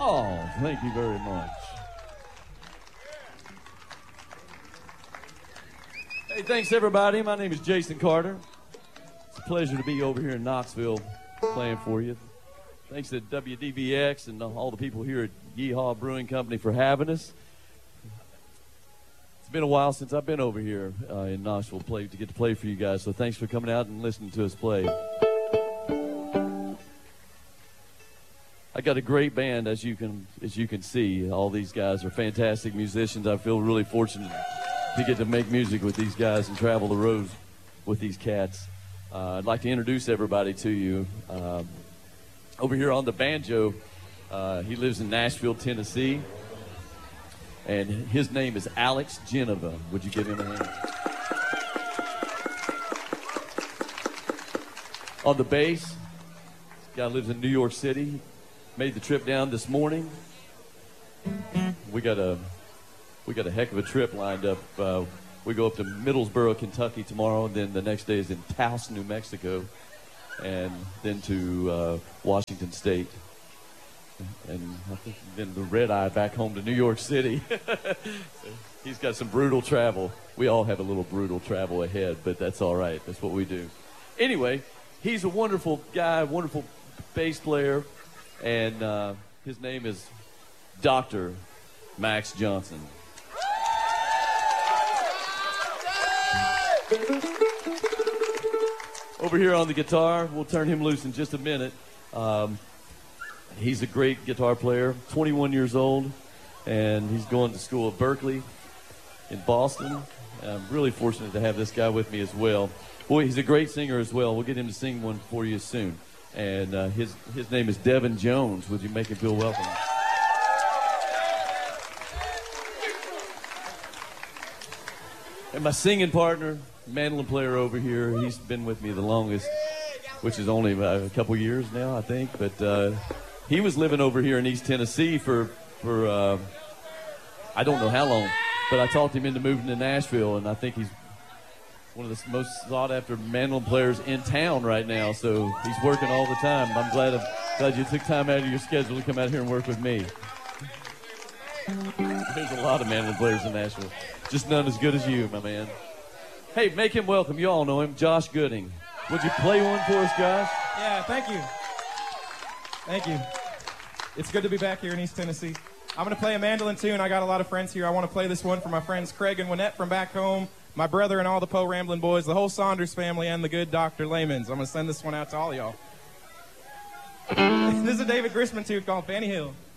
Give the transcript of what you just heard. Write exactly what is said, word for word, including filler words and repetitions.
Hall. Thank you very much. Hey, thanks, everybody. My name is Jason Carter. It's a pleasure to be over here in Knoxville playing for you. Thanks to W D V X and all the people here at Yeehaw Brewing Company for having us. It's been a while since I've been over here uh, in Knoxville play, to get to play for you guys, so thanks for coming out and listening to us play. I got a great band, as you can as you can see. All these guys are fantastic musicians. I feel really fortunate to get to make music with these guys and travel the roads with these cats. Uh, I'd like to introduce everybody to you. Um, over here on the banjo, uh, he lives in Nashville, Tennessee, and his name is Alex Geneva. Would you give him a hand? On the bass, this guy lives in New York City. Made the trip down this morning. We got a we got a heck of a trip lined up. Uh, we go up to Middlesboro, Kentucky tomorrow, and then the next day is in Taos, New Mexico, and then to uh, Washington State, and I think then the red eye back home to New York City. He's got some brutal travel. We all have a little brutal travel ahead, but that's all right. That's what we do. Anyway, he's a wonderful guy, wonderful bass player. And uh, his name is Doctor Max Johnson. Over here on the guitar, we'll turn him loose in just a minute. Um, he's a great guitar player, twenty-one years old, and he's going to school at Berkeley in Boston. I'm really fortunate to have this guy with me as well. Boy, he's a great singer as well. We'll get him to sing one for you soon. And uh, his his name is Devin Jones. Would you make him feel welcome? And my singing partner, mandolin player over here, he's been with me the longest, which is only uh, a couple years now, I think. But uh, he was living over here in East Tennessee for, for uh, I don't know how long. But I talked him into moving to Nashville, and I think he's one of the most sought-after mandolin players in town right now, so he's working all the time. I'm glad, I'm glad you took time out of your schedule to come out here and work with me. There's a lot of mandolin players in Nashville, just none as good as you, my man. Hey, make him welcome. You all know him, Josh Gooding. Would you play one for us, Josh? Yeah, thank you. Thank you. It's good to be back here in East Tennessee. I'm going to play a mandolin tune. I got a lot of friends here. I want to play this one for my friends Craig and Winnette from back home, my brother and all the Poe Ramblin' boys, the whole Saunders family, and the good Doctor Layman's. I'm going to send this one out to all y'all. This is a David Grisman tune called Fanny Hill.